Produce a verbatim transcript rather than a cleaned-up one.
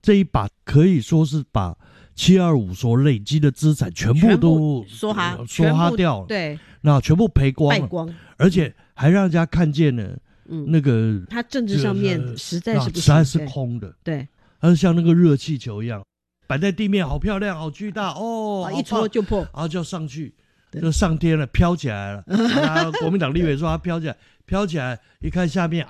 这一把可以说是把七二五所累积的资产全部都梭哈梭哈掉了， 对， 那全部赔光了， 败光， 而且还让人家看见了，嗯，那个他政治上面实在是不行， 实在是空的， 对， 它是像那个热气球一样摆在地面，好漂亮，好巨大哦， 一戳就破， 然后就上去，就上天了，飘起来了。国民党立委说他飘起来，飘起来，一看下面